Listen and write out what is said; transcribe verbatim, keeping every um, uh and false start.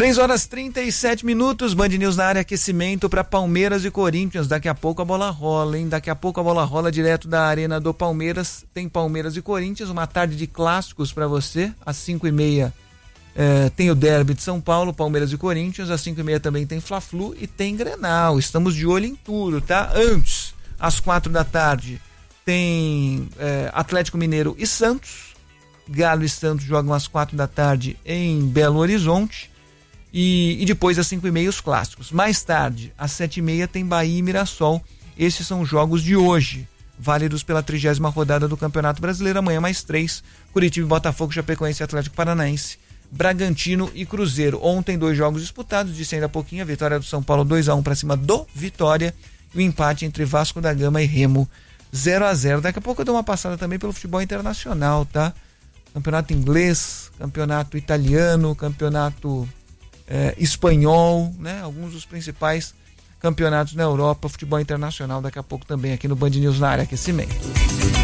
três horas e trinta e sete minutos, Band News na área, aquecimento para Palmeiras e Corinthians. Daqui a pouco a bola rola, hein? Daqui a pouco a bola rola direto da Arena do Palmeiras. Tem Palmeiras e Corinthians, uma tarde de clássicos para você. Às cinco e meia eh, tem o derby de São Paulo, Palmeiras e Corinthians. Às cinco e meia também tem Fla-Flu e tem Grenal. Estamos de olho em tudo, tá? Antes, às quatro da tarde, tem eh, Atlético Mineiro e Santos. Galo e Santos jogam às quatro da tarde em Belo Horizonte. E, e depois às cinco e meia os clássicos. Mais tarde, às sete e meia tem Bahia e Mirassol. Esses são os jogos de hoje, válidos pela trigésima rodada do Campeonato Brasileiro. Amanhã mais três, Curitiba e Botafogo, Chapecoense e Atlético Paranaense, Bragantino e Cruzeiro. Ontem dois jogos disputados, disse ainda há pouquinho, a vitória do São Paulo dois a um para cima do Vitória e o empate entre Vasco da Gama e Remo zero a zero. Daqui a pouco eu dou uma passada também pelo futebol internacional, tá? Campeonato inglês, campeonato italiano, campeonato É, espanhol, né? Alguns dos principais campeonatos na Europa, futebol internacional, daqui a pouco também aqui no Band News na área aquecimento.